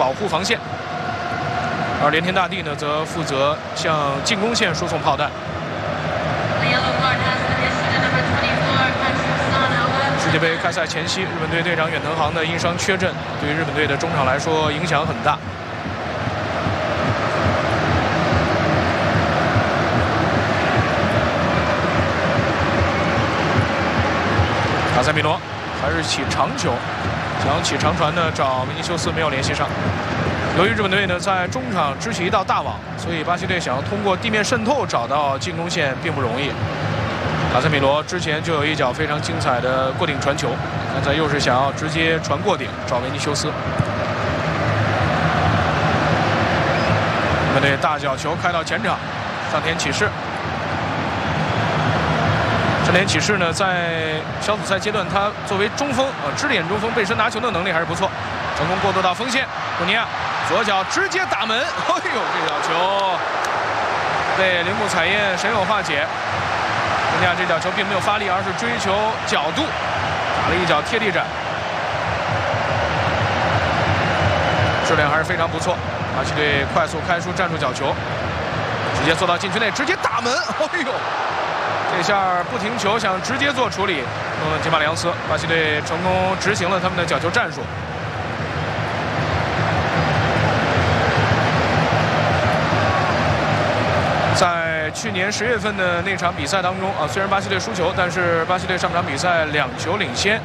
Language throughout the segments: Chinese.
保护防线，而连田大地呢则负责向进攻线输送炮弹。世界杯开赛前夕，日本队队长远藤航的因伤缺阵，对于日本队的中场来说影响很大。卡塞米罗还是起长球，想起长传呢，找维尼修斯没有联系上。由于日本队呢在中场支起一道大网，所以巴西队想要通过地面渗透找到进攻线并不容易。卡塞米罗之前就有一脚非常精彩的过顶传球，刚才又是想要直接传过顶找维尼修斯。日本队大角球开到前场，上田启士。上田启士呢，在小组赛阶段，他作为中锋支点中锋背身拿球的能力还是不错，成功过渡到锋线。古尼亚左脚直接打门，哎呦，这脚球被铃木彩彦神勇化解。古尼亚这脚球并没有发力，而是追求角度，打了一脚贴地斩，质量还是非常不错。巴西队快速开出战术角球，直接做到禁区内，直接打门，哎呦！这下不停球，想直接做处理，吉马里昂斯，巴西队成功执行了他们的角球战术。在去年10月份的那场比赛当中虽然巴西队输球，但是巴西队上场比赛2球领先。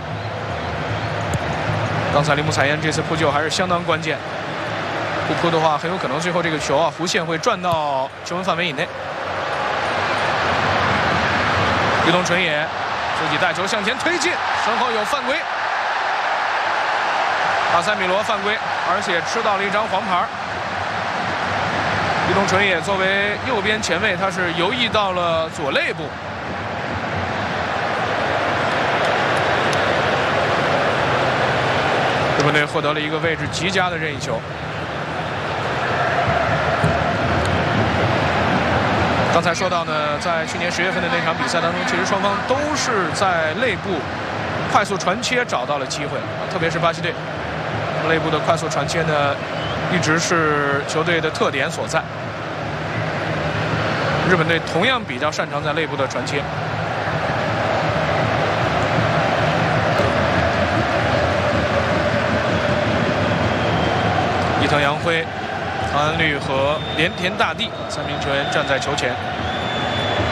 刚才铃木彩彦这次扑救还是相当关键，不扑的话，很有可能最后这个球弧线会转到球门范围以内。伊东纯也自己带球向前推进，身后有犯规，卡塞米罗犯规，而且吃到了一张黄牌。伊东纯也作为右边前卫，他是游移到了左肋部。日本队获得了一个位置极佳的任意球。刚才说到呢，在去年10月份的那场比赛当中，其实双方都是在肋部快速传切找到了机会，特别是巴西队，肋部的快速传切呢，一直是球队的特点所在。日本队同样比较擅长在肋部的传切。伊藤洋辉、唐安绿和连田大地3名球员站在球前。